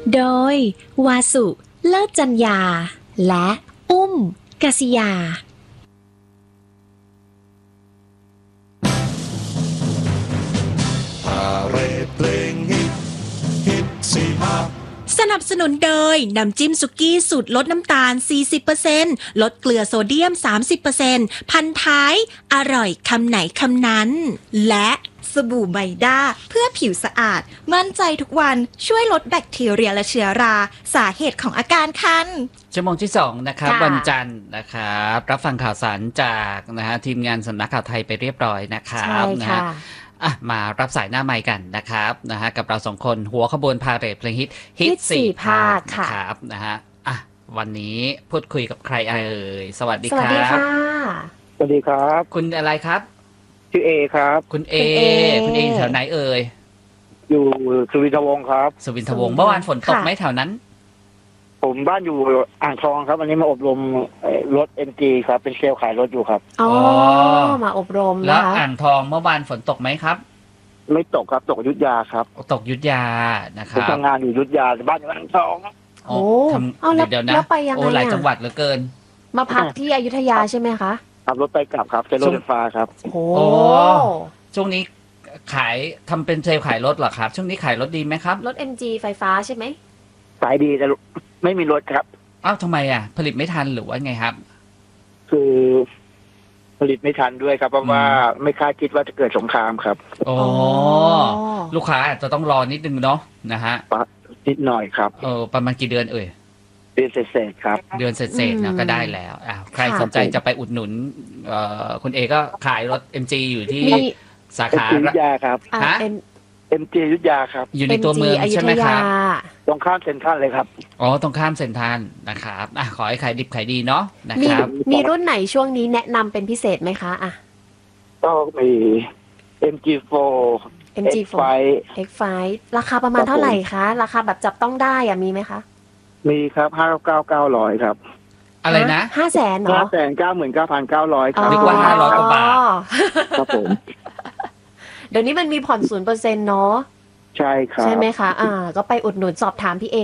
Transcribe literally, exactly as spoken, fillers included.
โดยวาสุเลิศจัญญาและอุ้มกษิยาพาเรดเพลงฮิตฮิตสี่ภาคสนับสนุนโดยน้ำจิ้มสุกี้สูตรลดน้ำตาล สี่สิบเปอร์เซ็นต์ ลดเกลือโซเดียม สามสิบเปอร์เซ็นต์ พันท้ายอร่อยคำไหนคำนั้นและสบู่ไบด้าเพื่อผิวสะอาดมั่นใจทุกวันช่วยลดแบคทีเรียและเชื้อราสาเหตุของอาการคันชั่วโมงที่สองนะครับวันจันทร์นะครับรับฟังข่าวสารจากนะฮะทีมงานสำนักข่าวไทยไปเรียบร้อยนะครับนะฮะอ่ะมารับสายหน้าไมค์กันนะครับนะฮะกับเราสองคนหัวขบวนพาเหรดเพลงฮิตฮิตสี่ภาคนะครับนะฮะอ่ะวันนี้พูดคุยกับใครเอ่ยสวัสดีครับสวัสดีค่ะสวัสดีครับคุณอะไรครับชื่อเอครับคุณเอคุณเอแถวไหนเอ่ยอยู่สุวินทวงศ์ครับสุวินทวงศ์เมื่อวานฝนตกไหมแถวนั้นผมบ้านอยู่อ่างทองครับวันนี้มาอบรมรถ เอ็ม จี ครับเป็นเซลล์ขายรถอยู่ครับอ๋อมาอบรมแล้วอ่างทองเมื่อวานฝนตกไหมครับไม่ตกครับตกอยุธยาครับตกอยุธยานะครับผมทำงานอยู่อยุธยาบ้านอยู่อ่างทองโอ้เอาเดี๋ยวนะโอ้หลายจังหวัดเหลือเกินมาพักที่อยุธยาใช่ไหมคะขับรถไปกลับครับใช้รถไฟฟ้าครับโอ้ช่วงนี้ขายทำเป็นเซลล์ขายรถเหรอครับช่วงนี้ขายรถดีไหมครับรถ เอ็ม จี ไฟฟ้าใช่ไหมขายดีแต่ไม่มีรถครับอ้าวทำไมอ่ะผลิตไม่ทันหรือว่าไงครับคือผลิตไม่ทันด้วยครับเพราะว่าไม่คาดคิดว่าจะเกิดสงครามครับอ๋อลูกค้าอาจจะต้องรอนิดนึงเนาะนะฮะนิดหน่อยครับเออประมาณกี่เดือนเอ่ยเดือนเศษๆครับเดือนเศษๆนะก็ได้แล้วอ่าใครสนใจจะไปอุดหนุนเอ่อคุณเอก็ขายรถ เอ็ม จี อยู่ที่สาขาอยุธยาครับฮะเอ็ม จี อยุธยาครับอยู่ในตัวเมืองใช่ไหมครับตรงข้ามเซ็นทรัลเลยครับอ๋อตรงข้ามเซ็นทรัลนะครับอ่ะขอให้ขายดิบขายดีเนาะนะครับมีรุ่นไหนช่วงนี้แนะนำเป็นพิเศษไหมคะอ่ะก็มี เอ็ม จี โฟร์เอ็ม จี โฟร์ เอ็กซ์ ไฟว์ ราคาประมาณเท่าไหร่คะราคาแบบจับต้องได้อ่ะมีไหมคะมีครับห้าเก้าเก้าร้อยครับอะไรนะห้าแสนเหรอห้าแสนเก้าหมื่นเก้าพันเก้าร้อยครับนึกว่าห้าร้อยกว่าบาทครับผมเดี๋ยวนี้มันมีผ่อนศูนย์เปอร์เซ็นต์เนาะใช่ครับใช่ไหมคะอ่าก็ไปอุดหนุนสอบถามพี่เอ